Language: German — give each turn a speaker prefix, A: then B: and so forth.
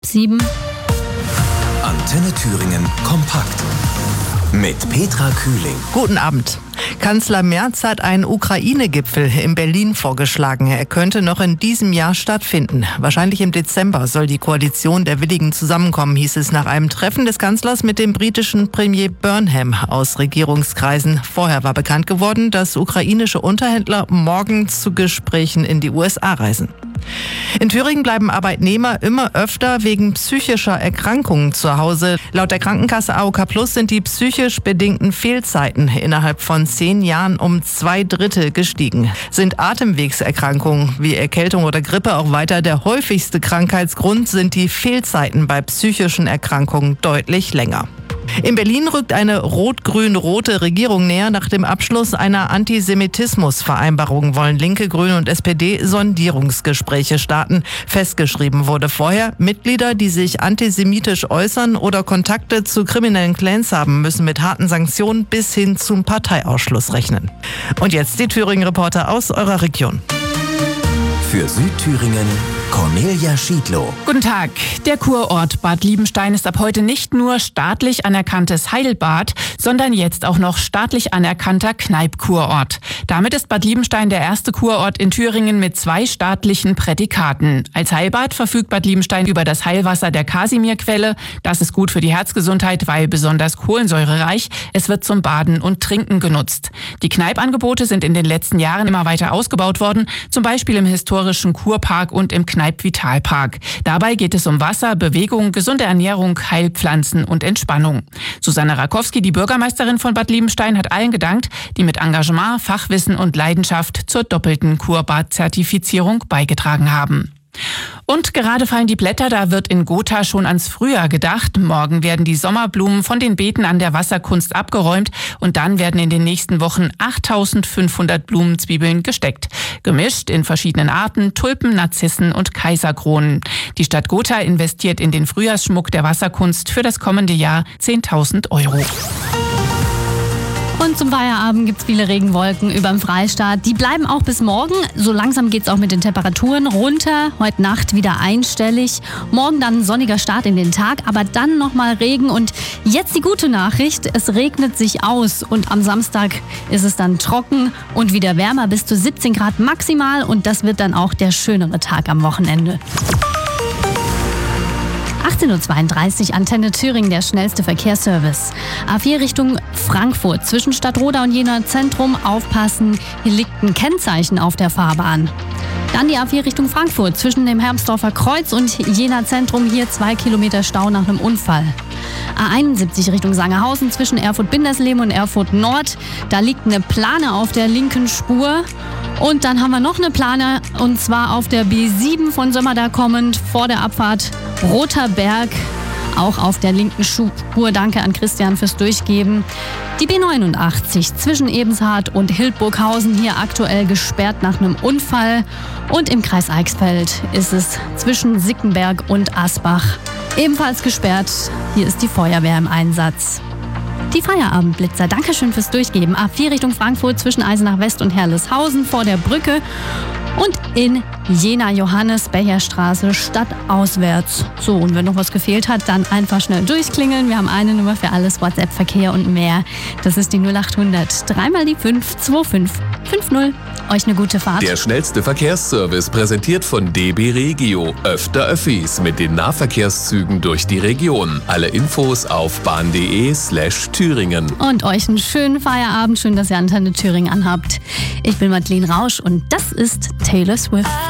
A: 7.
B: Antenne Thüringen kompakt. Mit Petra Kühling.
C: Guten Abend. Kanzler Merz hat einen Ukraine-Gipfel in Berlin vorgeschlagen. Er könnte noch in diesem Jahr stattfinden. Wahrscheinlich im Dezember soll die Koalition der Willigen zusammenkommen, hieß es nach einem Treffen des Kanzlers mit dem britischen Premier Burnham aus Regierungskreisen. Vorher war bekannt geworden, dass ukrainische Unterhändler morgen zu Gesprächen in die USA reisen. In Thüringen bleiben Arbeitnehmer immer öfter wegen psychischer Erkrankungen zu Hause. Laut der Krankenkasse AOK Plus sind die psychisch bedingten Fehlzeiten innerhalb von 10 Jahren um 2/3 gestiegen. Sind Atemwegserkrankungen wie Erkältung oder Grippe auch weiter der häufigste Krankheitsgrund, sind die Fehlzeiten bei psychischen Erkrankungen deutlich länger. In Berlin rückt eine rot-grün-rote Regierung näher. Nach dem Abschluss einer Antisemitismusvereinbarung wollen Linke, Grüne und SPD Sondierungsgespräche starten. Festgeschrieben wurde vorher, Mitglieder, die sich antisemitisch äußern oder Kontakte zu kriminellen Clans haben, müssen mit harten Sanktionen bis hin zum Parteiausschluss rechnen. Und jetzt die Thüringen-Reporter aus eurer Region.
B: Für Südthüringen Cornelia Schiedlow.
D: Guten Tag. Der Kurort Bad Liebenstein ist ab heute nicht nur staatlich anerkanntes Heilbad, sondern jetzt auch noch staatlich anerkannter Kneipp-Kurort. Damit ist Bad Liebenstein der erste Kurort in Thüringen mit 2 staatlichen Prädikaten. Als Heilbad verfügt Bad Liebenstein über das Heilwasser der Kasimirquelle. Das ist gut für die Herzgesundheit, weil besonders kohlensäurereich. Es wird zum Baden und Trinken genutzt. Die Kneipp-Angebote sind in den letzten Jahren immer weiter ausgebaut worden, zum Beispiel im historischen Kurpark und im Kneipp-Vitalpark. Dabei geht es um Wasser, Bewegung, gesunde Ernährung, Heilpflanzen und Entspannung. Susanne Rakowski, die Bürgermeisterin von Bad Liebenstein, hat allen gedankt, die mit Engagement, Fachwissen und Leidenschaft zur doppelten Kurbad-Zertifizierung beigetragen haben. Und gerade fallen die Blätter, da wird in Gotha schon ans Frühjahr gedacht. Morgen werden die Sommerblumen von den Beeten an der Wasserkunst abgeräumt und dann werden in den nächsten Wochen 8500 Blumenzwiebeln gesteckt. Gemischt in verschiedenen Arten, Tulpen, Narzissen und Kaiserkronen. Die Stadt Gotha investiert in den Frühjahrsschmuck der Wasserkunst für das kommende Jahr 10.000 €.
A: Und zum Feierabend gibt es viele Regenwolken über dem Freistaat. Die bleiben auch bis morgen. So langsam geht es auch mit den Temperaturen runter. Heute Nacht wieder einstellig. Morgen dann ein sonniger Start in den Tag, aber dann nochmal Regen. Und jetzt die gute Nachricht, es regnet sich aus. Und am Samstag ist es dann trocken und wieder wärmer, bis zu 17 Grad maximal. Und das wird dann auch der schönere Tag am Wochenende. 18:32 Uhr, Antenne Thüringen, der schnellste Verkehrsservice. A4 Richtung Frankfurt, zwischen Stadtroda und Jena Zentrum. Aufpassen, hier liegt ein Kennzeichen auf der Fahrbahn. Dann die A4 Richtung Frankfurt, zwischen dem Hermsdorfer Kreuz und Jena Zentrum. Hier 2 Kilometer Stau nach einem Unfall. A71 Richtung Sangerhausen, zwischen Erfurt-Bindersleben und Erfurt Nord. Da liegt eine Plane auf der linken Spur. Und dann haben wir noch eine Plane, und zwar auf der B7 von Sömmerda kommend, vor der Abfahrt Roter Berg, auch auf der linken Spur. Danke an Christian fürs Durchgeben. Die B89 zwischen Ebenshardt und Hildburghausen, hier aktuell gesperrt nach einem Unfall. Und im Kreis Eichsfeld ist es zwischen Sickenberg und Asbach ebenfalls gesperrt. Hier ist die Feuerwehr im Einsatz. Die Feierabendblitzer, Dankeschön fürs Durchgeben. A4 Richtung Frankfurt, zwischen Eisenach West und Herleshausen vor der Brücke. Und in Jena Johannes-Becher-Straße stadtauswärts. So, und wenn noch was gefehlt hat, dann einfach schnell durchklingeln. Wir haben eine Nummer für alles, WhatsApp-Verkehr und mehr. Das ist die 0800 3 mal die 5 2550. Euch eine gute Fahrt.
E: Der schnellste Verkehrsservice präsentiert von DB Regio. Öfter Öffis mit den Nahverkehrszügen durch die Region. Alle Infos auf bahn.de/Thüringen.
A: Und euch einen schönen Feierabend. Schön, dass ihr Antenne Thüringen anhabt. Ich bin Madeleine Rausch und das ist Taylor Swift.